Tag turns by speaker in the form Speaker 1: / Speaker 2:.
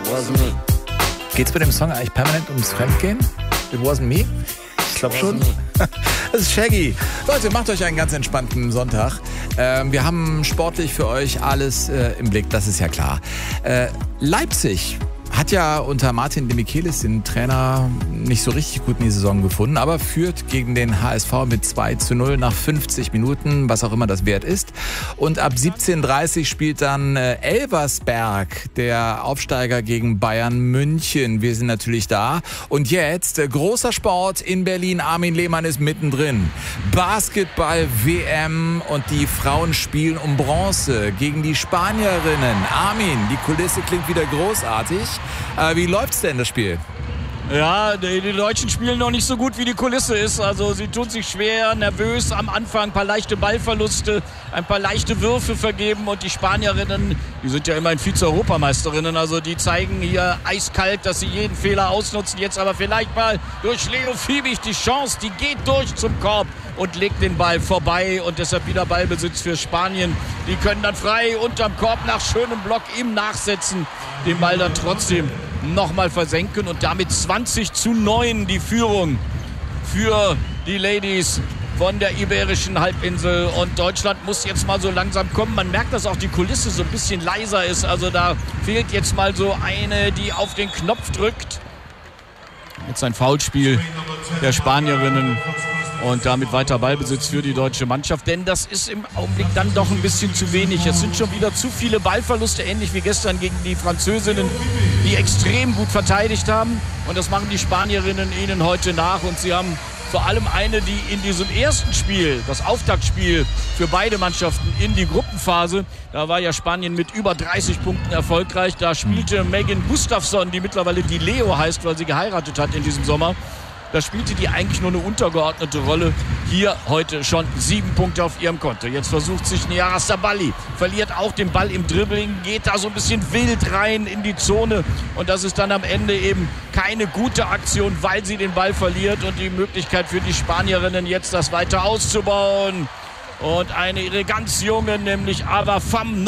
Speaker 1: Geht's bei dem Song eigentlich permanent ums Fremdgehen? It wasn't me? Ich glaube schon. Das ist Shaggy. Leute, macht euch einen ganz entspannten Sonntag. Wir haben sportlich für euch alles im Blick, das ist ja klar. Leipzig hat ja unter Martin de Michelis, den Trainer, nicht so richtig gut in die Saison gefunden, aber führt gegen den HSV mit 2:0 nach 50 Minuten, was auch immer das wert ist. Und ab 17:30 spielt dann Elversberg, der Aufsteiger, gegen Bayern München. Wir sind natürlich da. Und jetzt großer Sport in Berlin. Armin Lehmann ist mittendrin. Basketball-WM und die Frauen spielen um Bronze gegen die Spanierinnen. Armin, die Kulisse klingt wieder großartig. Wie läuft's denn, das Spiel?
Speaker 2: Ja, die Deutschen spielen noch nicht so gut, wie die Kulisse ist. Also sie tun sich schwer, nervös am Anfang, ein paar leichte Ballverluste, ein paar leichte Würfe vergeben. Und die Spanierinnen, die sind ja immerhin Vize-Europameisterinnen, also die zeigen hier eiskalt, dass sie jeden Fehler ausnutzen. Jetzt aber vielleicht mal durch Leo Fiebig die Chance, die geht durch zum Korb und legt den Ball vorbei. Und deshalb wieder Ballbesitz für Spanien. Die können dann frei unterm Korb nach schönem Block im Nachsetzen den Ball dann trotzdem nochmal versenken und damit 20:9 die Führung für die Ladies von der Iberischen Halbinsel. Und Deutschland muss jetzt mal so langsam kommen. Man merkt, dass auch die Kulisse so ein bisschen leiser ist. Also da fehlt jetzt mal so eine, die auf den Knopf drückt. Jetzt ein Foulspiel der Spanierinnen und damit weiter Ballbesitz für die deutsche Mannschaft. Denn das ist im Augenblick dann doch ein bisschen zu wenig. Es sind schon wieder zu viele Ballverluste, ähnlich wie gestern gegen die Französinnen, die extrem gut verteidigt haben. Und das machen die Spanierinnen ihnen heute nach. Und sie haben vor allem eine, die in diesem ersten Spiel, das Auftaktspiel für beide Mannschaften in die Gruppenphase, da war ja Spanien mit über 30 Punkten erfolgreich. Da spielte Megan Gustafsson, die mittlerweile die Leo heißt, weil sie geheiratet hat in diesem Sommer. Da spielte die eigentlich nur eine untergeordnete Rolle. Hier heute schon 7 Punkte auf ihrem Konto. Jetzt versucht sich Nyara Sabali, verliert auch den Ball im Dribbling, geht da so ein bisschen wild rein in die Zone. Und das ist dann am Ende eben keine gute Aktion, weil sie den Ball verliert. Und die Möglichkeit für die Spanierinnen jetzt das weiter auszubauen. Und eine ihre ganz junge, nämlich Ava Pham